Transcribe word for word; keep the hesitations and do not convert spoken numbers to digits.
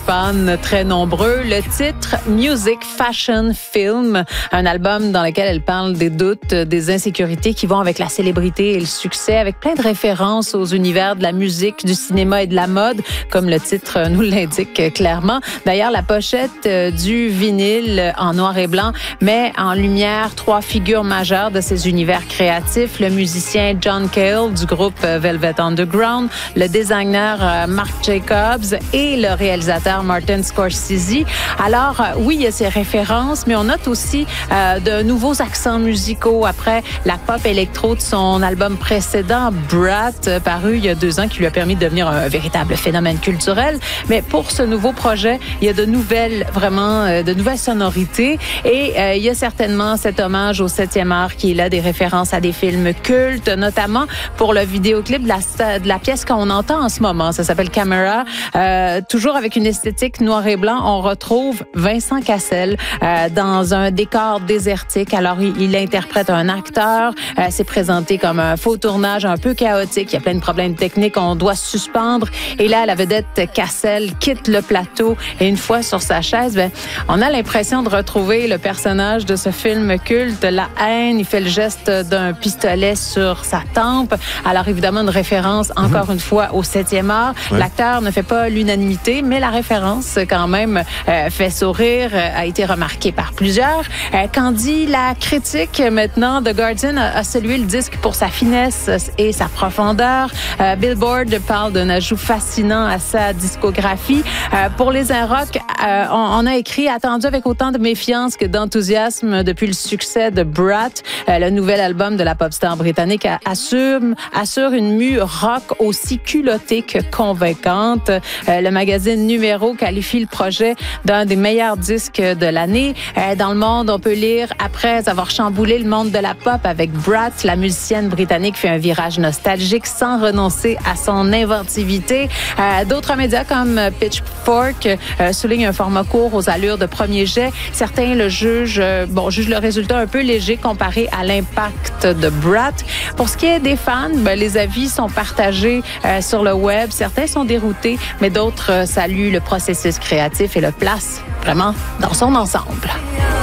fans très nombreux. Le titre Music Fashion Film, un album dans lequel elle parle des doutes, des insécurités qui vont avec la célébrité et le succès, avec plein de références aux univers de la musique, du cinéma et de la mode, comme le titre nous l'indique clairement. D'ailleurs, la pochette du vinyle en noir et blanc met en lumière trois figures majeures de ces univers créatifs. Le musicien John Cale du groupe Velvet Underground, le designer Marc Jacobs et le réalisateur Martin Scorsese. Alors, oui, il y a ces références, mais on note aussi euh, de nouveaux accents musicaux après la pop électro de son album précédent, Brat, paru il y a deux ans, qui lui a permis de devenir un véritable phénomène culturel. Mais pour ce nouveau projet, il y a de nouvelles, vraiment, euh, de nouvelles sonorités et euh, il y a certainement cet hommage au septième art qui est là, des références à des films cultes, notamment pour le vidéoclip de la, de la pièce qu'on entend en ce moment. Ça s'appelle Camera. Euh, toujours avec une esthétique noir et blanc, on retrouve Vincent Cassel euh, dans un décor désertique. Alors, il, il interprète un acteur. Euh, c'est présenté comme un faux tournage un peu chaotique. Il y a plein de problèmes techniques. On doit suspendre. Et là, la vedette Cassel quitte le plateau. Et une fois sur sa chaise, ben, on a l'impression de retrouver le personnage de ce film culte, La haine. Il fait le geste d'un pistolet sur sa tempe. Alors, évidemment, une référence, encore mmh. une fois, au septième art. Ouais. L'acteur ne fait pas l'unanimité, mais la référence, quand même, euh, fait sourire, euh, a été remarquée par plusieurs. Euh, Qu'en dit la critique maintenant? The Guardian a, a salué le disque pour sa finesse et sa profondeur. Euh, Billboard parle d'un ajout fascinant à sa discographie. Euh, pour les Inrock, euh, on, on a écrit attendu avec autant de méfiance que d'enthousiasme depuis le succès de Brat. Euh, le nouvel album de la pop star britannique assure, assure une mue rock aussi culottée que convaincante. Euh, le magazine Numéro qualifie le projet d'un des meilleurs disques de l'année. Euh, dans le monde, on peut lire, après avoir chamboulé le monde de la pop avec Brat, la musicienne britannique fait un virage nostalgique sans renoncer à son inventivité. Euh, d'autres médias comme Pitchfork euh, soulignent un format court aux allures de premier jet. Certains le jugent, euh, bon, jugent le résultat un peu léger comparé à l'impact de Brat. Pour ce qui est des fans, ben, les avis sont partagés euh, sur le web. Certains sont déroutés, mais d'autres euh, saluent le processus créatif et le placent vraiment dans son ensemble.